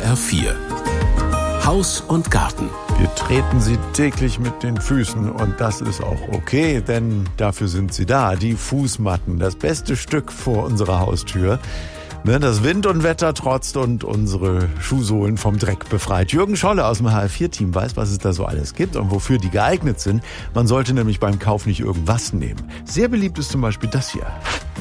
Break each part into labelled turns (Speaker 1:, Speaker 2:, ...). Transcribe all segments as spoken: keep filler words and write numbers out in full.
Speaker 1: R vier. Haus und Garten.
Speaker 2: Wir treten sie täglich mit den Füßen und das ist auch okay, denn dafür sind sie da. Die Fußmatten, das beste Stück vor unserer Haustür. Ne, das Wind und Wetter trotzt und unsere Schuhsohlen vom Dreck befreit. Jürgen Scholle aus dem H R vier Team weiß, was es da so alles gibt und wofür die geeignet sind. Man sollte nämlich beim Kauf nicht irgendwas nehmen. Sehr beliebt ist zum Beispiel das hier.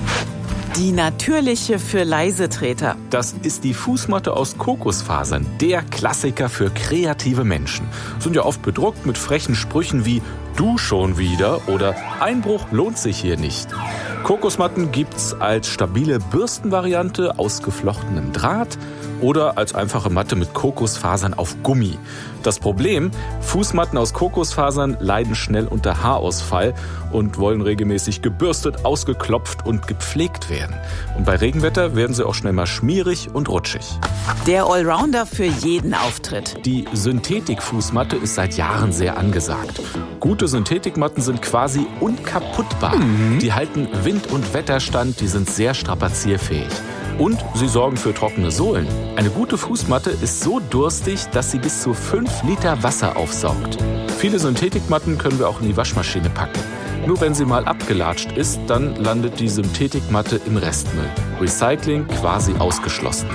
Speaker 3: Die natürliche für Leisetreter.
Speaker 4: Das ist die Fußmatte aus Kokosfasern, der Klassiker für kreative Menschen. Sind ja oft bedruckt mit frechen Sprüchen wie „Du schon wieder" oder „Einbruch lohnt sich hier nicht". Kokosmatten gibt's als stabile Bürstenvariante aus geflochtenem Draht oder als einfache Matte mit Kokosfasern auf Gummi. Das Problem: Fußmatten aus Kokosfasern leiden schnell unter Haarausfall und wollen regelmäßig gebürstet, ausgeklopft und gepflegt werden. Und bei Regenwetter werden sie auch schnell mal schmierig und rutschig.
Speaker 3: Der Allrounder für jeden Auftritt.
Speaker 4: Die Synthetikfußmatte ist seit Jahren sehr angesagt. Gute Synthetikmatten sind quasi unkaputtbar. Mhm. Die halten Wind- und Wetterstand, die sind sehr strapazierfähig. Und sie sorgen für trockene Sohlen. Eine gute Fußmatte ist so durstig, dass sie bis zu fünf Liter Wasser aufsaugt. Viele Synthetikmatten können wir auch in die Waschmaschine packen. Nur wenn sie mal abgelatscht ist, dann landet die Synthetikmatte im Restmüll. Recycling quasi ausgeschlossen.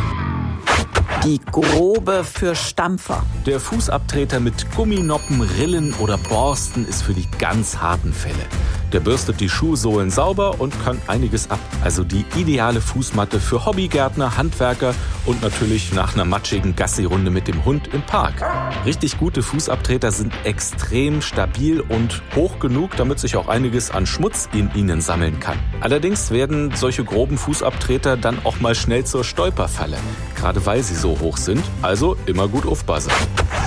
Speaker 3: Die grobe für Stampfer.
Speaker 4: Der Fußabtreter mit Gumminoppen, Rillen oder Borsten ist für die ganz harten Fälle. Der bürstet die Schuhsohlen sauber und kann einiges ab. Also die ideale Fußmatte für Hobbygärtner, Handwerker und natürlich nach einer matschigen Gassi-Runde mit dem Hund im Park. Richtig gute Fußabtreter sind extrem stabil und hoch genug, damit sich auch einiges an Schmutz in ihnen sammeln kann. Allerdings werden solche groben Fußabtreter dann auch mal schnell zur Stolperfalle, gerade weil sie so hoch sind. Also immer gut aufpassen.